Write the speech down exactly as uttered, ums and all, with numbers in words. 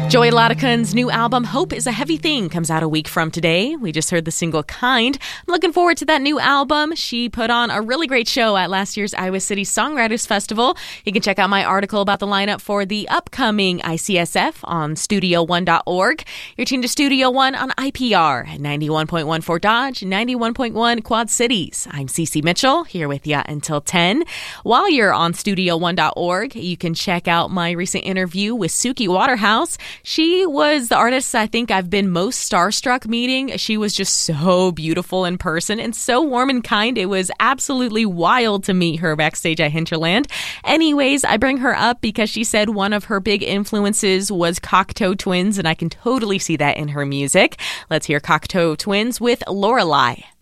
Joey Latakun's new album, Hope is a Heavy Thing, comes out a week from today. We just heard the single Kind. I'm looking forward to that new album. She put on a really great show at last year's Iowa City Songwriters Festival. You can check out my article about the lineup for the upcoming I C S F on studio one dot org. You're tuned to Studio One on I P R at ninety-one point one Fort Dodge, ninety-one point one Quad Cities. I'm Cece Mitchell, here with you until ten. While you're on studio one dot org, you can check out my recent interview with Suki Waterhouse. She was the artist I think I've been most starstruck meeting. She was just so beautiful in person and so warm and kind. It was absolutely wild to meet her backstage at Hinterland. Anyways, I bring her up because she said one of her big influences was Cocteau Twins, and I can totally see that in her music. Let's hear Cocteau Twins with Lorelei.